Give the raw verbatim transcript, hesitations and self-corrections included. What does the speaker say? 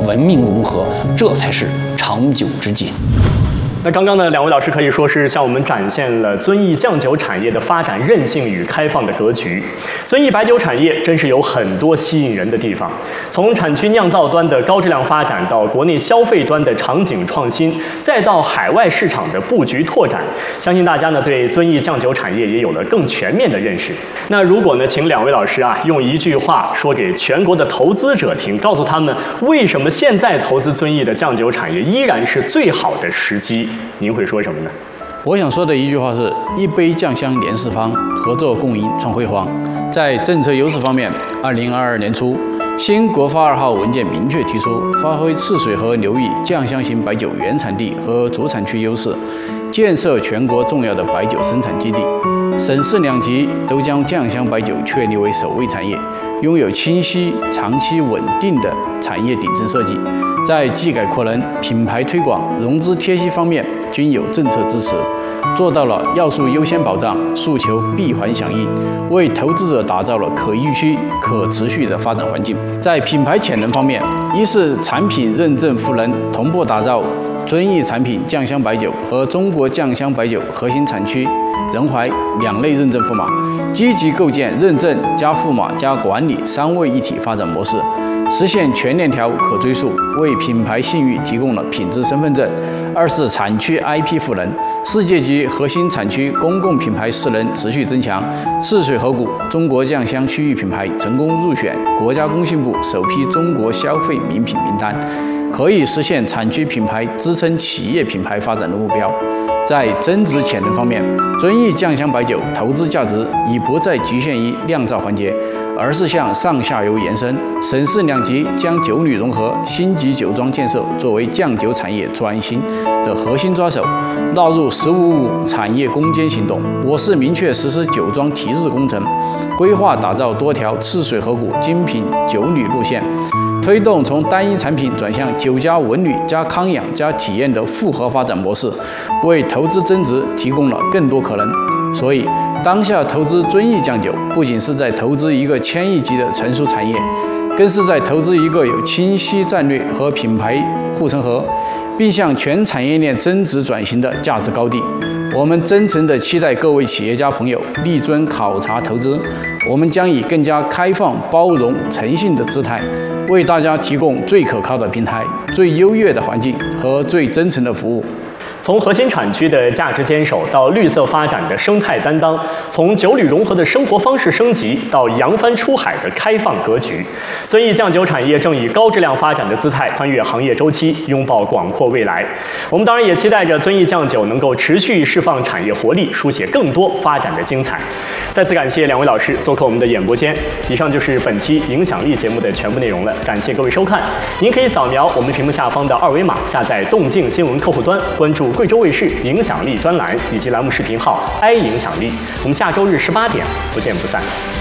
文明融合，这才是长久之计。 那刚刚呢，两位老师可以说是向我们展现了遵义酱酒产业的发展韧性与开放的格局。遵义白酒产业真是有很多吸引人的地方，从产区酿造端的高质量发展，到国内消费端的场景创新，再到海外市场的布局拓展，相信大家呢对遵义酱酒产业也有了更全面的认识。那如果呢，请两位老师啊用一句话说给全国的投资者听，告诉他们为什么现在投资遵义的酱酒产业依然是最好的时机，您会说什么呢？ 我想说的一句话是：一杯酱香连四方，合作共赢创辉煌。在政策优势方面，二零二二年初，新国发二号文件明确提出，发挥赤水河流域酱香型白酒原产地和主产区优势，建设全国重要的白酒生产基地。省市两级都将酱香白酒确立为首位产业，拥有清晰、长期稳定的产业顶层设计。在技改扩能、品牌推广、融资贴息方面均有政策支持，做到了要素优先保障、诉求闭环响应，为投资者打造了可预期、可持续的发展环境。在品牌潜能方面，一是产品认证赋能，同步打造遵义产品酱香白酒和中国酱香白酒核心产区仁怀两类认证符码，积极构建认证加赋码加管理三位一体发展模式，实现全链条可追溯，为品牌信誉提供了品质身份证。二是产区 I P 赋能，世界级核心产区公共品牌势能持续增强，赤水河谷中国酱香区域品牌成功入选国家工信部首批中国消费名品名单，可以实现产区品牌支撑企业品牌发展的目标。在增值潜能方面，遵义酱香白酒投资价值已不再局限于酿造环节，而是向上下游延伸。省市两级将酒旅融合、星级酒庄建设作为酱酒产业转型的核心抓手，纳入“十五五”产业攻坚行动。我市明确实施酒庄提质工程，规划打造多条赤水河谷精品酒旅路线，推动从单一产品转向酒加文旅加康养加体验的复合发展模式，为投资增值提供了更多可能。所以，当下投资遵义酱酒，不仅是在投资一个千亿级的成熟产业，更是在投资一个有清晰战略和品牌护城河，并向全产业链增值转型的价值高地。我们真诚地期待各位企业家朋友力尊考察投资，我们将以更加开放、包容、诚信的姿态，为大家提供最可靠的平台、最优越的环境和最真诚的服务。 从核心产区的价值坚守到绿色发展的生态担当，从酒旅融合的生活方式升级到扬帆出海的开放格局，遵义酱酒产业正以高质量发展的姿态穿越行业周期，拥抱广阔未来。我们当然也期待着遵义酱酒能够持续释放产业活力，书写更多发展的精彩。再次感谢两位老师做客我们的演播间。以上就是本期影响力节目的全部内容了，感谢各位收看。您可以扫描我们屏幕下方的二维码，下载动静新闻客户端，关注贵州卫视影响力专栏以及栏目视频号 i 影响力。我们下周日十八点不见不散。